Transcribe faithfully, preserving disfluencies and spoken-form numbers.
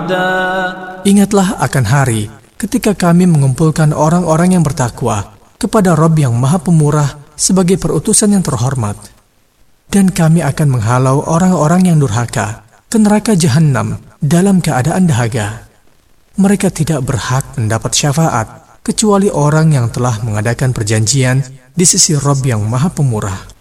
وعدا. Ingatlah akan hari ketika kami mengumpulkan orang-orang yang bertakwa kepada Rabb yang Maha Pemurah sebagai perutusan yang terhormat. Dan kami akan menghalau orang-orang yang durhaka ke neraka Jahannam dalam keadaan dahaga. Mereka tidak berhak mendapat syafaat kecuali orang yang telah mengadakan perjanjian di sisi Rabb yang Maha Pemurah.